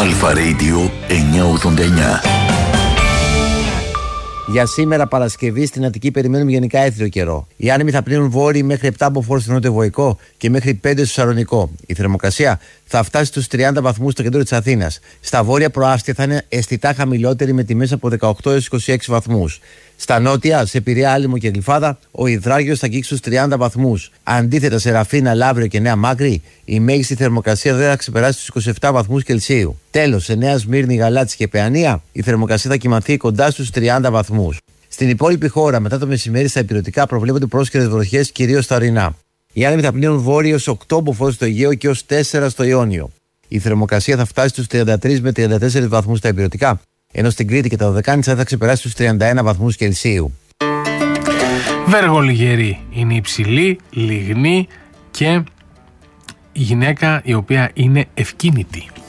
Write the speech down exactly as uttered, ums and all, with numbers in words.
Αλφα Radio εννιακόσια ογδόντα εννιά. Για σήμερα Παρασκευή στην Αττική περιμένουμε γενικά έθριο καιρό. Οι άνεμοι θα πλύνουν βόρειοι μέχρι επτά μποφόρ στο νότιο-βορεϊκό και μέχρι πέντε στο Σαλονικό. Η θερμοκρασία θα φτάσει στους τριάντα βαθμούς στο κέντρο της Αθήνας. Στα βόρεια προάστια θα είναι αισθητά χαμηλότερη με τιμές από δεκαοκτώ έως είκοσι έξι βαθμούς. Στα νότια, σε Πειραιά, Άλυμο και Γλυφάδα, ο υδράγιος θα αγγίξει στους τριάντα βαθμούς. Αντίθετα, σε Ραφίνα, Λαύριο και Νέα Μάκρη, η μέγιστη θερμοκρασία δεν θα ξεπεράσει τους είκοσι επτά βαθμούς Κελσίου. Τέλος, σε Νέα Σμύρνη, Γαλάτσι και Παιανία, η θερμοκρασία θα κυμανθεί κοντά στους τριάντα βαθμούς. Στην υπόλοιπη χώρα, μετά το μεσημέρι, στα υπηρετικά προβλέπονται πρόσκαιρες βροχές, κυρίως στα ορεινά. Οι άνεμοι θα πλύνουν βόρειο ως οκτώ μποφόρ στο Αιγαίο και ως τέσσερα στο Ιόνιο. Η θερμοκρασία θα φτάσει στους τριάντα τρεις με τριάντα τέσσερις βαθμούς στα υπηρετικά, ενώ στην Κρήτη και τα Δωδεκάνησα θα ξεπεράσει τους τριάντα ένα βαθμούς Κελσίου. Βεργολιγερή είναι υψηλή, λιγνή και η γυναίκα η οποία είναι ευκίνητη.